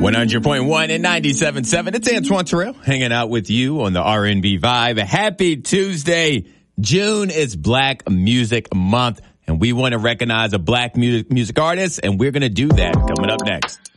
100.1 and 97.7. It's Antoine Terrell hanging out with you on the R&B Vibe. Happy Tuesday. June is Black Music Month, and we want to recognize a black music artist, and we're going to do that coming up next.